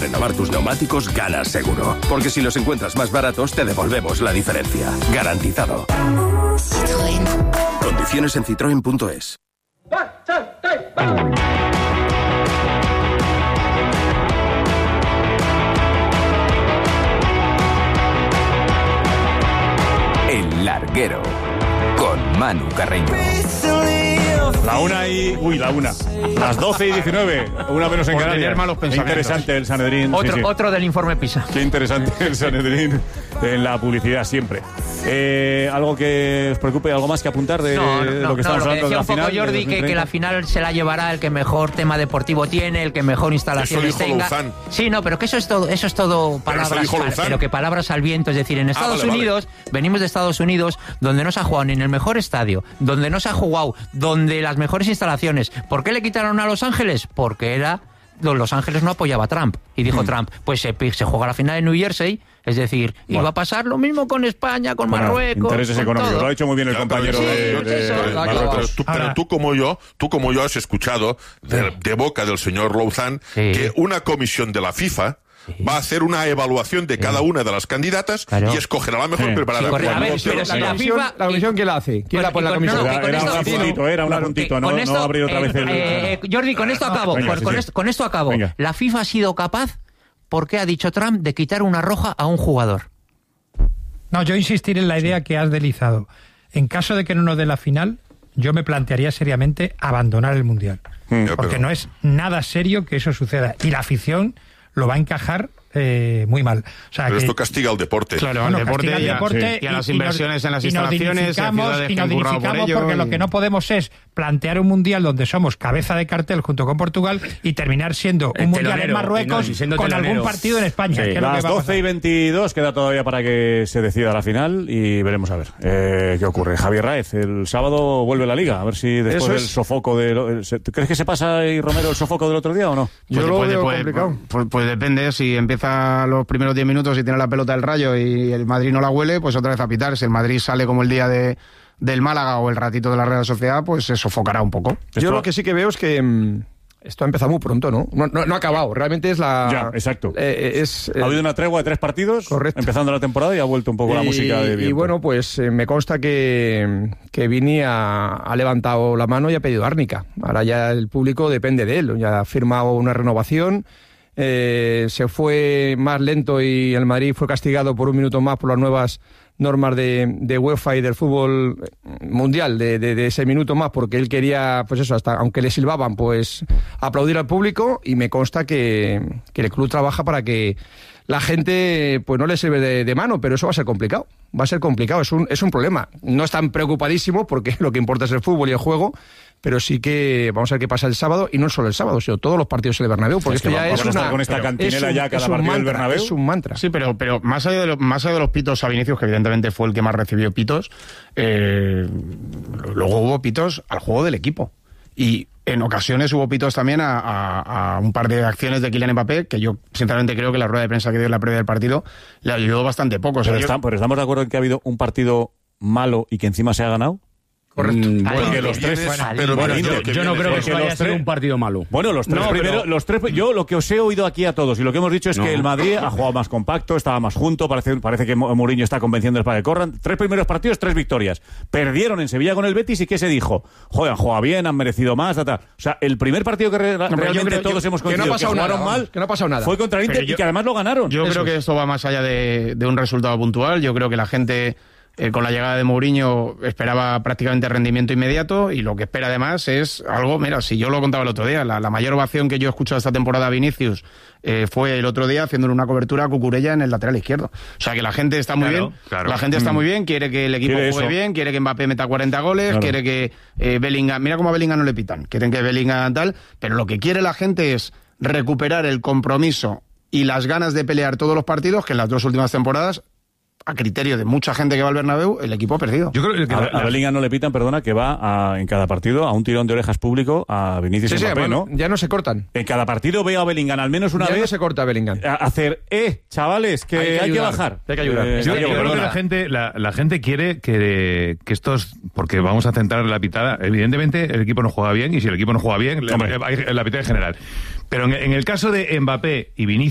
renovar tus neumáticos, ganas seguro. Porque si los encuentras más baratos, te devolvemos la diferencia. Garantizado. Citroën. Condiciones en citroen.es. El Larguero, con Manu Carreño. La una. Las 12:19, una menos en Canarias. Qué interesante el Sanedrín. Otro del informe PISA. Qué interesante el Sanedrín en la publicidad siempre. ¿Algo que os preocupe, algo más que apuntar de lo que estamos hablando de la final? Decía un poco Jordi que la final se la llevará el que mejor tema deportivo tiene, el que mejor instalaciones tenga. Sí, no, pero que eso es todo palabras, pero que palabras al viento. Es decir, en Estados Unidos, venimos de Estados Unidos, donde no se ha jugado ni en el mejor estadio, donde no se ha jugado, donde las mejores instalaciones. ¿Por qué le quitaron a Los Ángeles? Porque Los Ángeles no apoyaba a Trump. Y dijo Trump, pues se juega la final en New Jersey. Es decir, y va a pasar lo mismo con España, con Marruecos. Intereses económicos. Todo. Lo ha dicho muy bien el compañero pero tú como yo has escuchado de boca del señor Louzán que una comisión de la FIFA va a hacer una evaluación de cada una de las candidatas y escogerá la mejor preparada. La comisión, ¿quién la hace? ¿Quién la pone la comisión? Era un apuntito, no abrir otra vez el... Jordi, con esto acabo. Con esto acabo. Venga. La FIFA ha sido capaz, porque ha dicho Trump, de quitar una roja a un jugador. No, yo insistiré en la idea que has deslizado. En caso de que no nos dé la final, yo me plantearía seriamente abandonar el Mundial. Porque no es nada serio que eso suceda. Y la afición lo va a encajar muy mal. O sea, pero esto castiga al deporte. Claro, al deporte y a las inversiones en las instalaciones. Y nos dignificamos porque lo que no podemos es plantear un mundial donde somos cabeza de cartel junto con Portugal y terminar siendo un mundial en Marruecos con algún partido en España. Sí. Las 12:22 queda todavía para que se decida la final y veremos a ver qué ocurre. Javier Raez, el sábado vuelve la Liga, a ver si después del sofoco ¿crees que se pasa ahí, Romero, el sofoco del otro día o no? Yo lo veo complicado. Pues depende, si empieza los primeros 10 minutos y tiene la pelota del Rayo y el Madrid no la huele, pues otra vez a pitar. Si el Madrid sale como el día del Málaga o el ratito de la Real Sociedad, pues se sofocará un poco. Yo lo que sí que veo es que esto ha empezado muy pronto, ¿no? No ha acabado, realmente es la... Ya, exacto. Ha habido una tregua de 3 partidos, correcto, empezando la temporada y ha vuelto un poco la música de viento. Y bueno, pues me consta que Vini ha levantado la mano y ha pedido árnica. Ahora ya el público depende de él, ya ha firmado una renovación. Se fue más lento y el Madrid fue castigado por 1 minuto más por las nuevas normas de UEFA y del fútbol mundial, de ese minuto más, porque él quería, pues eso, hasta aunque le silbaban, pues aplaudir al público, y me consta que el club trabaja para que la gente pues no le sirve de mano, pero eso va a ser complicado. Es un problema. No están preocupadísimos porque lo que importa es el fútbol y el juego, pero sí que vamos a ver qué pasa el sábado, y no solo el sábado, sino todos los partidos en el Bernabéu, porque esto ya es una... con esta cantinela ya cada partido del Bernabéu. Es un mantra. Sí, pero más allá de los pitos a Vinicius, que evidentemente fue el que más recibió pitos, luego hubo pitos al juego del equipo. Y en ocasiones hubo pitos también a un par de acciones de Kylian Mbappé, que yo sinceramente creo que la rueda de prensa que dio en la previa del partido le ayudó bastante poco. Pero estamos de acuerdo en que ha habido un partido malo y que encima se ha ganado. Correcto. Porque los tres... Yo no creo que vaya a ser un partido malo. Bueno, los tres yo lo que os he oído aquí a todos y lo que hemos dicho es que el Madrid ha jugado más compacto, estaba más junto, parece que Mourinho está convenciendo para que corran. 3 primeros partidos, 3 victorias. Perdieron en Sevilla con el Betis y ¿qué se dijo? Joder, han jugado bien, han merecido más, O sea, el primer partido que realmente todos hemos coincidido que jugaron mal, que no ha pasado nada, fue contra el Inter y que además lo ganaron. Yo creo que esto va más allá de un resultado puntual. Yo creo que la gente... con la llegada de Mourinho esperaba prácticamente rendimiento inmediato, y lo que espera además es algo, mira, si yo lo contaba el otro día, la mayor ovación que yo he escuchado esta temporada a Vinicius fue el otro día haciéndole una cobertura a Cucurella en el lateral izquierdo. O sea que la gente está muy bien, la gente está muy bien, quiere que el equipo juegue bien, quiere que Mbappé meta 40 goles, quiere que Bellingham, mira cómo a Bellingham no le pitan, quieren que Bellingham tal, pero lo que quiere la gente es recuperar el compromiso y las ganas de pelear todos los partidos que en las 2 últimas temporadas, a criterio de mucha gente que va al Bernabéu, el equipo ha perdido. Yo creo que a Bellingham no le pitan, perdona, que va en cada partido a un tirón de orejas público a Vinicius y Mbappé, ¿no? Ya no se cortan. En cada partido veo a Bellingham al menos una vez. Ya no se corta a Bellingham. A hacer, chavales, que hay que bajar. Hay que ayudar. Yo creo que la gente quiere que estos, porque vamos a centrar la pitada, evidentemente el equipo no juega bien, y si el equipo no juega bien, la pitada es general. Pero en el caso de Mbappé y Vinicius,